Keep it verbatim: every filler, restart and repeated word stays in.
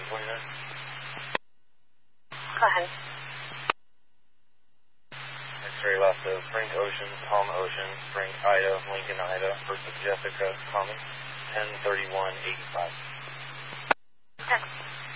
twenty-nine. Go ahead. X-ray Lafayette, Frank Ocean, Palm Ocean, Frank Ida, Lincoln Ida, First of Jessica, Common, ten thirty-one eighty-five. Yes.